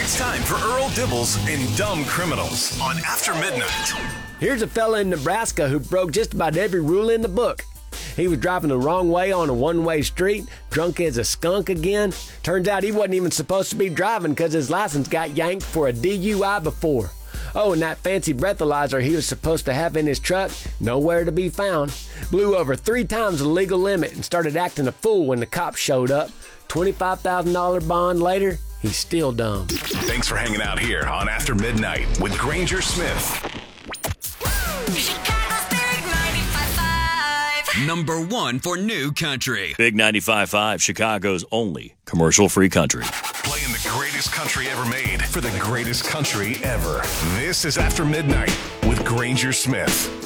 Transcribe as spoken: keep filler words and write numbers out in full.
It's time for Earl Dibbles and Dumb Criminals on After Midnight. Here's a fella in Nebraska who broke just about every rule in the book. He was driving the wrong way on a one-way street, drunk as a skunk again. Turns out he wasn't even supposed to be driving because his license got yanked for a D U I before. Oh, and that fancy breathalyzer he was supposed to have in his truck, nowhere to be found. Blew over three times the legal limit and started acting a fool when the cops showed up. twenty-five thousand dollars bond later, he's still dumb. Thanks for hanging out here on After Midnight with Granger Smith. Chicago's Big ninety-five point five. Number one for new country. Big ninety-five point five, Chicago's only commercial-free country. Playing the greatest country ever made for the greatest country ever. This is After Midnight with Granger Smith.